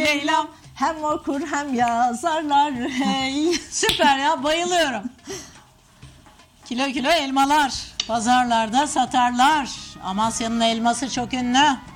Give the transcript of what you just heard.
Leylam. Hem okur hem yazarlar hey. Süper ya, bayılıyorum. Kilo kilo elmalar pazarlarda satarlar. Amasya'nın elması çok ünlü.